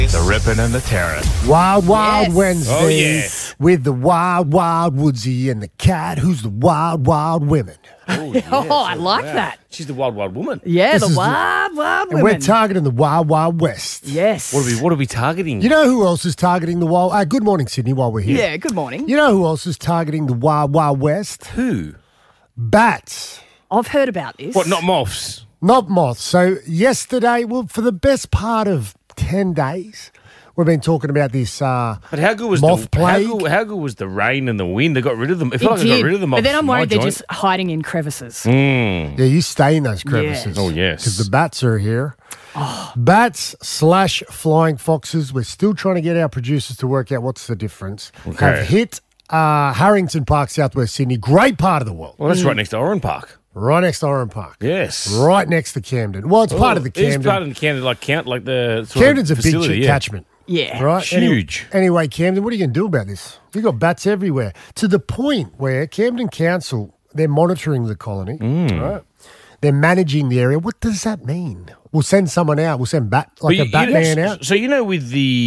The ripping and the tearing. Wild Yes. Wednesday Oh, yes. with the wild Woodsy and the cat who's the wild women. Oh, I like that. She's the wild woman. Yeah, This the is wild And women. we're targeting the wild west. Yes. What are we targeting? You know who else is targeting the wild... good morning, Sydney, while we're here. Yeah, good morning. You know who else is targeting the wild west? Who? Bats. I've heard about this. What, not moths? Not moths. So yesterday, well, for the best part of 10 days, we've been talking about this But how good was moth the plague. how good was the rain and the wind? They got rid of them. It felt like they got rid of them. But then off I'm my worried they're joint. just hiding in crevices. Yeah, you stay in those crevices. Oh, yes. Because the bats are here. Bats / flying foxes. We're still trying to get our producers to work out what's the difference. Okay. Have hit Harrington Park, southwest Sydney. Great part of the world. Well, that's right next to Oran Park. Right next to Oran Park. Yes. Right next to Camden. Well, it's part of the Camden. It's part of the Camden, like the sort Camden's of a big facility, yeah. catchment. Yeah. Right? Huge. Anyway, Camden, what are you going to do about this? You've got bats everywhere. To the point where Camden Council, they're monitoring the colony, right? They're managing the area. What does that mean? We'll send someone out. We'll send a Batman out. So with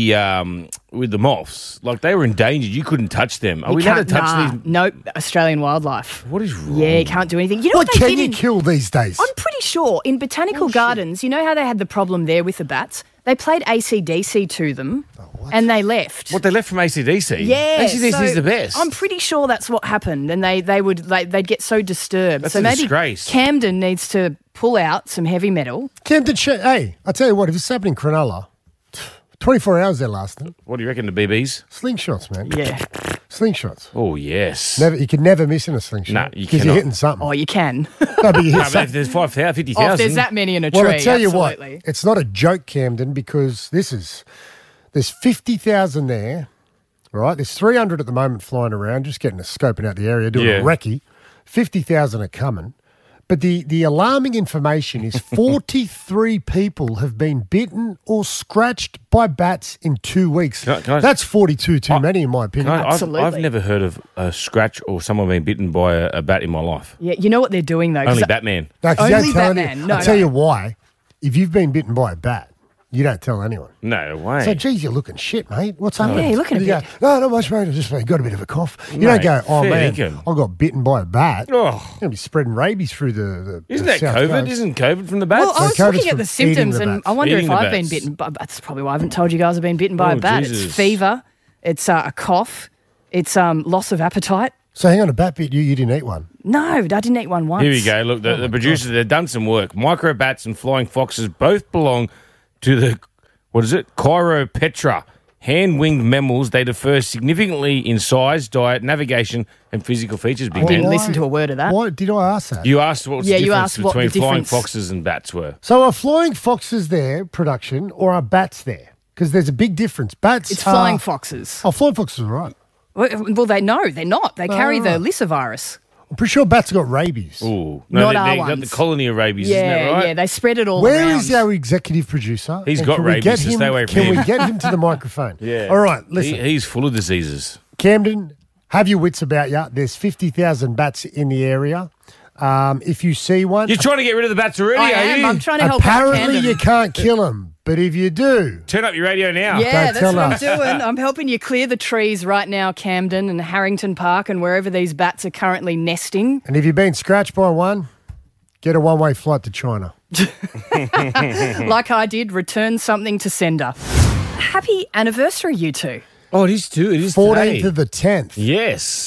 the moths, like they were endangered. You couldn't touch them. Are You we allowed to can't- touch nah, these? Nope, Australian wildlife. What is wrong? Yeah, you can't do anything. You know What what they can did you in... kill these days? I'm pretty sure in botanical gardens, you know how they had the problem there with the bats? They played AC/DC to them and they left. What they left from ACDC? Yeah, ACDC so is the best. I'm pretty sure that's what happened, and they'd get so disturbed. That's so a maybe disgrace. Camden needs to pull out some heavy metal. Camden, hey, I tell you what, if it's happening in Cronulla, 24 hours they're lasting. What do you reckon, the BBs? Slingshots, man. Yeah. Slingshots. Oh, yes. You can never miss in a slingshot. No, you Because cannot. you're hitting something. Oh, you can. No, but you hit No, but something. if there's 5,000, 50,000. Oh, if there's that many in a tree, Well, I tell you absolutely. what, it's not a joke, Camden, because there's 50,000 there, right? There's 300 at the moment flying around, just scoping out the area, doing Yeah. a recce. 50,000 are coming. But the alarming information is 43 people have been bitten or scratched by bats in 2 weeks. Can I- That's 42 too many, in my opinion. Absolutely. I've never heard of a scratch or someone being bitten by a bat in my life. Yeah, you know what they're doing though? 'cause Only Batman. No, 'cause you Only don't tell Batman. anyone. No, I'll tell no. you why. If you've been bitten by a bat, you don't tell anyone. No way. So, geez, you're looking shit, mate. What's happening? you're looking a You bit- go, no, not much, mate. I just got a bit of a cough. You Mate, don't go, oh, fair man, dinkum. I got bitten by a bat. Oh. You're going to be spreading rabies through the Isn't the that South COVID? Coast. Isn't COVID from the bats? Well, I was COVID's looking at from the eating symptoms, the and bats. I wonder Eating if the I've been bats. bitten. But that's probably why I haven't told you guys I've been bitten by a bat. Jesus. It's fever. It's a cough. It's loss of appetite. So, hang on, a bat bit you didn't eat one. No, I didn't eat one once. Here we go. Look, the producers, they've done some work. Microbats and flying foxes both belong to the, Chiropetra. Hand-winged mammals, they differ significantly in size, diet, navigation, and physical features. Big didn't man. listen to a word of that. Why did I ask that? You asked what was Yeah, the you difference asked what between the flying difference- foxes and bats were. So, are flying foxes there, production, or are bats there? Because there's a big difference. Bats It's are... flying foxes. Oh, flying foxes are right. Well, they're not. They carry the right. Lyssa virus. I'm pretty sure bats have got rabies. Ooh. Not they, our they got ones. the colony of rabies, isn't that right? Yeah, they spread it all Where around. is our executive producer? He's And got can we rabies, get so him, stay away from Can him. we get him to the microphone? Yeah. All right, listen. He's full of diseases. Camden, have your wits about you. There's 50,000 bats in the area. If you see one, You're trying to get rid of the bats already, I are am. you? I'm trying to help out apparently Camden. you can't kill them. But if you do, Turn up your radio now. Yeah, Don't that's tell what us. I'm doing. I'm helping you clear the trees right now, Camden and Harrington Park and wherever these bats are currently nesting. and if you've been scratched by one, get a one-way flight to China. Like I did, return something to sender. Happy anniversary, you two. Oh, it is too. It is 14th today. of the 10th, Yes.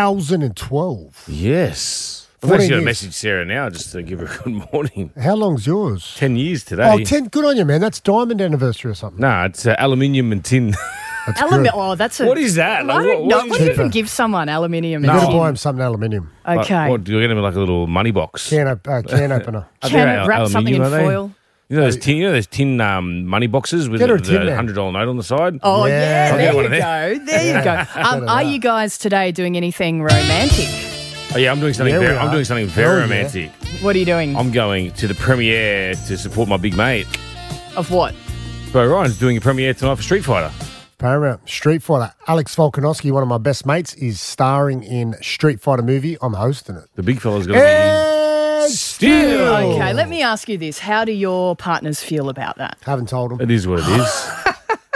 2012. Yes. I've 14 actually got to years. message Sarah now just to give her a good morning. How long's yours? 10 years today. Oh, 10. Good on you, man. That's diamond anniversary or something. Nah, it's aluminium and tin. That's Aluminium. good. Oh, that's a. What is that? I Like, don't what know. is What do you it? even give someone? Aluminium You and got to tin. buy him something aluminium. Okay. What, do you get him like a little money box? Can opener. Are Can they it wrap something in aluminium, are they? foil? You know those tin money boxes with Get her the a tin man. $100 note on the side? Oh, Yeah. yeah, I'll there get one you of them. go. There you go. Are you guys today doing anything romantic? Oh yeah, I'm doing something. Yeah, we very, I'm are. doing something Hell very yeah. romantic. What are you doing? I'm going to the premiere to support my big mate. Of what? Bo Ryan's doing a premiere tonight for Street Fighter. Paramount Street Fighter. Alex Volkanovski, one of my best mates, is starring in Street Fighter movie. I'm hosting it. The big fella's going to And still. Okay, let me ask you this. How do your partners feel about that? Haven't told be. them. It is what it is.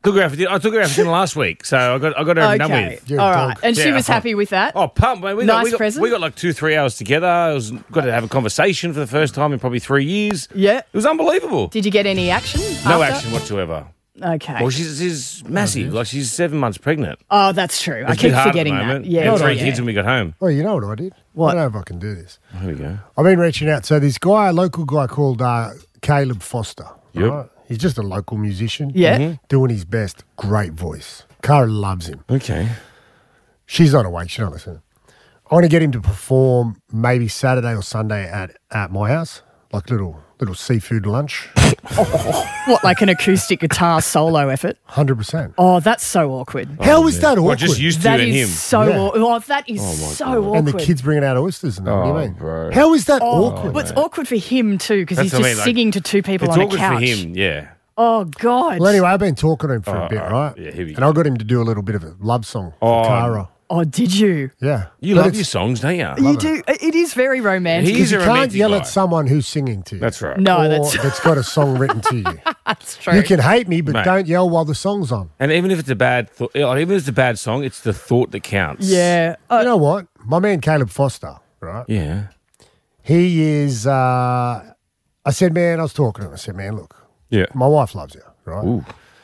I took her out for dinner last week, so I got her done Okay. with. You're a All dog. right. And she Yeah. was happy with that? Oh, pump! Man. Nice present. We got like 2-3 hours together. Got to have a conversation for the first time in probably 3 years. Yeah. It was unbelievable. Did you get any action? No after? action whatsoever. Okay. Well, she's massive. Like she's 7 months pregnant. Oh, that's true. I It's a bit keep hard at forgetting the that. moment. Yeah. We had 3 yeah. kids when we got home. Well, you know what I did? What? I don't know if I can do this. Here we go. I've been reaching out. So this guy, a local guy called Caleb Foster. Yep. right? He's just a local musician. Yeah. Doing his best. Great voice. Cara loves him. Okay. She's not awake. She's not listening. I want to get him to perform maybe Saturday or Sunday at my house, like little seafood lunch. What, like an acoustic guitar solo effort? 100%. Oh, that's so awkward. How is that awkward? Well, just used to That and is him. so Yeah. awkward. Oh, that is so awkward. and the kids bringing out oysters and that. What do you Oh, mean? bro. How is that Oh, awkward? but it's awkward for him too because he's That's just what I mean, like, singing to two people It's on a awkward couch. for him, yeah. Oh God. Well, anyway, I've been talking to him for a bit, right? yeah, here we and go. I got him to do a little bit of a love song for Oh. Cara. Oh, did you? Yeah. You But love it's- your songs, don't you? You do. It is very romantic. He's You a can't romantic yell guy. at someone who's singing to you. That's right. No, Or that's got a song written to you. that's true. You can hate me, but Mate. don't yell while the song's on. And even if it's a bad even if it's a bad song, it's the thought that counts. Yeah. You know what? My man Caleb Foster, right? Yeah. He is. I said, man, I was talking to him. I said, man, look, Yeah. my wife loves you, right? Ooh.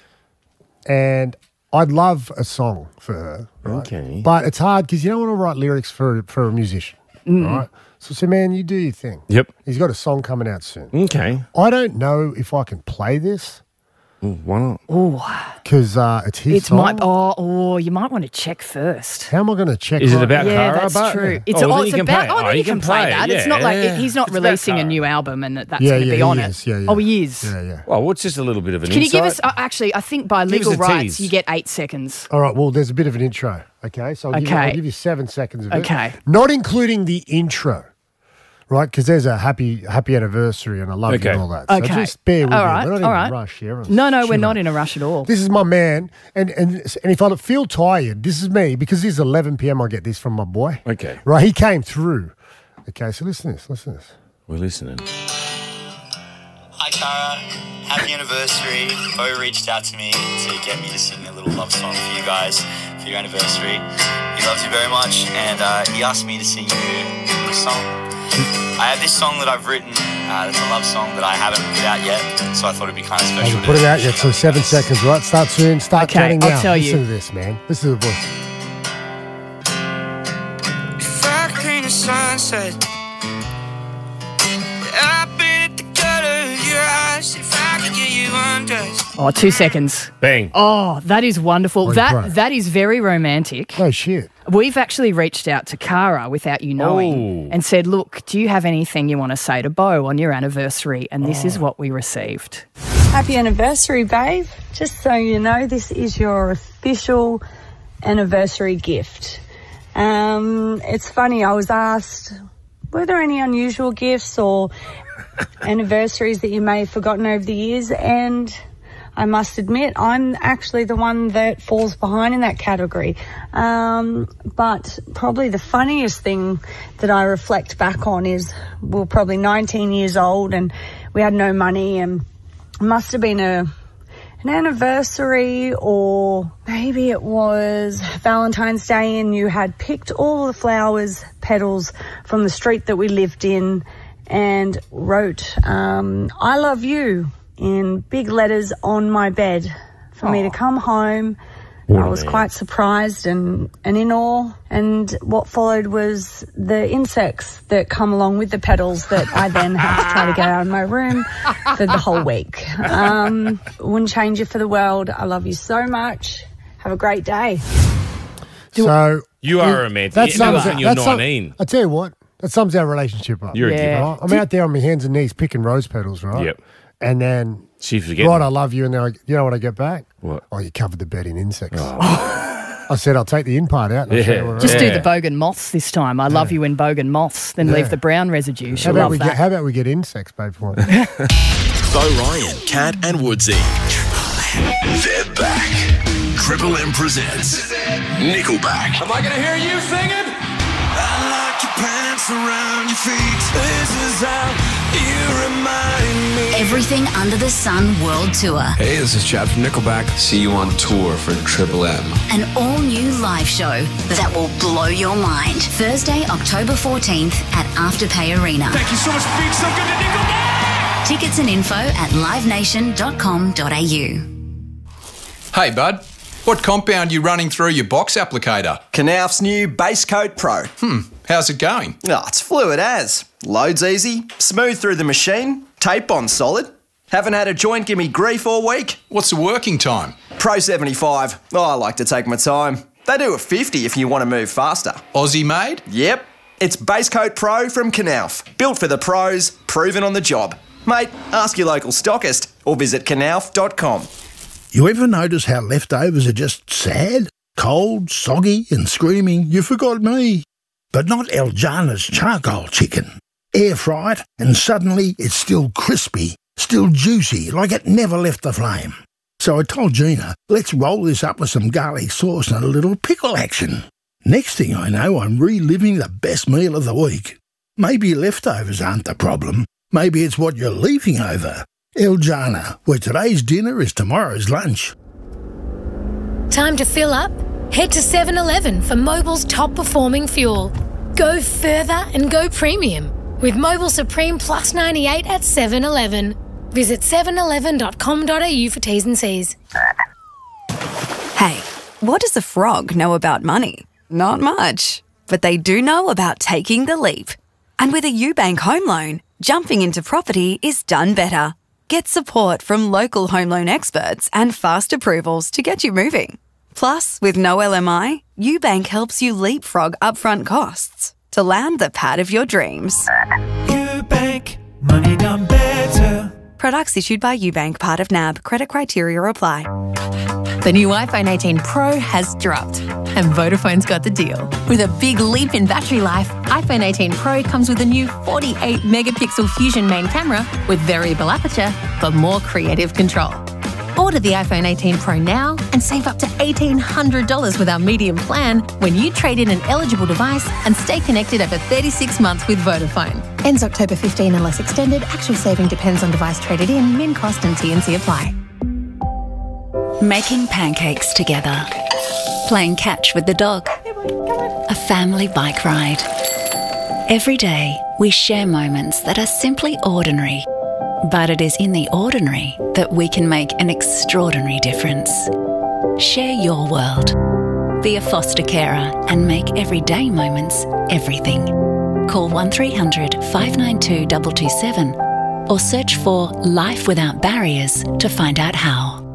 And I'd love a song for her, right? Okay. But it's hard because you don't want to write lyrics for a musician, right? So I said, man, you do your thing. Yep. He's got a song coming out soon. Okay. I don't know if I can play this Ooh, why not? because it's his It's song. you might want to check first. How am I going to check? Is it right about now? Yeah, Cara? that's But- true. Oh, well, then it's you can about. play it. Oh, no, you can play that. It's not like yeah. he's not It's about releasing a Cara. new album and that's Yeah, going to yeah, be on he it. is. Yeah, yeah. Oh, he is. Yeah, yeah. Well, what's just a little bit of an Can you give us? insight? Actually, I think by Give us legal a rights, tease. you get 8 seconds. All right, well, there's a bit of an intro, okay? So I'll Okay. give you 7 seconds of it. Okay. Not including the intro, right? Because there's a happy anniversary and I love you Okay. and all that. So Okay. just bear with All me. right, We're not in all a right. rush here. No, we're Chill not out. in a rush at all. This is my man, and if I feel tired, this is me, because it's 11 p.m. I get this from my boy. Okay. Right, he came through. Okay, so listen to this. We're listening. Hi Cara, happy anniversary. Bo reached out to me to get me to sing a little love song for you guys for your anniversary. He loves you very much and he asked me to sing you a song. I have this song that I've written that's a love song that I haven't put out yet, so I thought it'd be kind of I special. haven't put it out yet, so 7 seconds, right? Start soon, start Okay, chatting I'll now. tell you. Listen to this, man. Listen to the voice. If I could paint a sunset, I'd paint the color of your eyes. If I could get you undressed. Oh, 2 seconds. Bang. Oh, that is wonderful. What a cry. That is very romantic. No shit. We've actually reached out to Cara without you knowing Oh. and said, look, do you have anything you want to say to Bo on your anniversary? And this is what we received. Happy anniversary, babe. Just so you know, this is your official anniversary gift. It's funny, I was asked, were there any unusual gifts or anniversaries that you may have forgotten over the years? And I must admit, I'm actually the one that falls behind in that category. But probably the funniest thing that I reflect back on is we were probably 19 years old and we had no money, and it must have been an anniversary, or maybe it was Valentine's Day, and you had picked all the flowers, petals from the street that we lived in and wrote, I love you in big letters on my bed for me to come home. I was quite surprised and in awe. And what followed was the insects that come along with the petals that I then had to try to get out of my room for the whole week. Wouldn't change it for the world. I love you so much. Have a great day. So You are a romantic. That sums When it. you're that sum- 19. I tell you what, that sums our relationship up. You're Yeah. a dick. Right? I'm out there on my hands and knees picking rose petals, right? Yep. And then, She forget. right, I love you, and then you know what I get back? What? Oh, you covered the bed in insects. I said, I'll take the in part out. And I'll show you what it Just is. do Yeah. the bogan moths this time. I love you in bogan moths. Then leave the brown residue. How She'll about, love we that. get, how about we get insects, babe, for it? Bo Ryan, Cat and Woodsy. They're back. Triple M presents Nickelback. Am I gonna hear you singing? I like your pants around your feet. This is how Everything Under the Sun World Tour. Hey, this is Chad from Nickelback. See you on tour for Triple M. An all-new live show that will blow your mind. Thursday, October 14th at Afterpay Arena. Thank you so much for being so good to Nickelback! Tickets and info at livenation.com.au. Hey, bud. What compound you running through your box applicator? Knauf's new Base Coat Pro. How's it going? Oh, it's fluid as. Loads easy, smooth through the machine, tape on solid. Haven't had a joint give me grief all week. What's the working time? Pro 75. Oh, I like to take my time. They do a 50 if you want to move faster. Aussie made? Yep. It's Base Coat Pro from Knauf. Built for the pros, proven on the job. Mate, ask your local stockist or visit knauf.com. You ever notice how leftovers are just sad, cold, soggy and screaming, "You forgot me"? But not El Jana's charcoal chicken. Air fry it and suddenly it's still crispy, still juicy, like it never left the flame. So I told Gina, let's roll this up with some garlic sauce and a little pickle action. Next thing I know, I'm reliving the best meal of the week. Maybe leftovers aren't the problem. Maybe it's what you're leaving over. El Jana, where today's dinner is tomorrow's lunch. Time to fill up? Head to 7-Eleven for Mobil's top-performing fuel. Go further and go premium with Mobil Supreme Plus 98 at 7-Eleven. Visit 7eleven.com.au for T's and C's. Hey, what does a frog know about money? Not much. But they do know about taking the leap. And with a UBank home loan, jumping into property is done better. Get support from local home loan experts and fast approvals to get you moving. Plus, with no LMI, UBank helps you leapfrog upfront costs to land the pad of your dreams. UBank, money done better. Products issued by UBank, part of NAB. Credit criteria apply. The new iPhone 18 Pro has dropped, and Vodafone's got the deal. With a big leap in battery life, iPhone 18 Pro comes with a new 48-megapixel Fusion main camera with variable aperture for more creative control. Order the iPhone 18 Pro now and save up to $1,800 with our medium plan when you trade in an eligible device and stay connected over 36 months with Vodafone. Ends October 15 unless extended. Actual saving depends on device traded in, min cost and T&C apply. Making pancakes together. Playing catch with the dog. A family bike ride. Every day, we share moments that are simply ordinary. But it is in the ordinary that we can make an extraordinary difference. Share your world. Be a foster carer and make everyday moments everything. Call 1300 592 227 or search for Life Without Barriers to find out how.